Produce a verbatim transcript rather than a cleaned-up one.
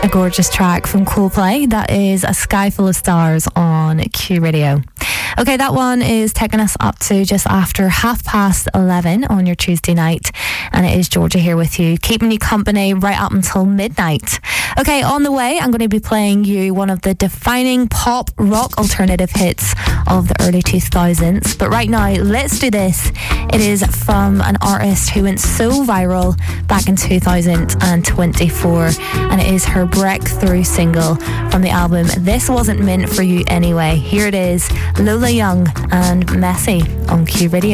A gorgeous track from Coldplay. That is A Sky Full of Stars on Q Radio. Okay, that one is taking us up to just after half past eleven on your Tuesday night. And it is Georgia here with you, keeping you company right up until midnight. Okay, on the way, I'm going to be playing you one of the defining pop rock alternative hits of the early two thousands. But right now, let's do this. It is from an artist who went so viral back in two thousand twenty-four. And it is her breakthrough single from the album This Wasn't Meant For You Anyway. Here it is, Lola Young and Messy on Q Radio.